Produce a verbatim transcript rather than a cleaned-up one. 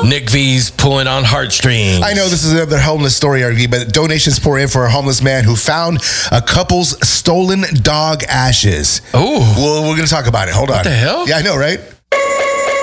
Nick V's pulling on heartstrings. I know this is another homeless story, Argy, but donations pour in for a homeless man who found a couple's stolen dog ashes. Oh. Well, we're going to talk about it. Hold on. What the hell? Yeah, I know, right?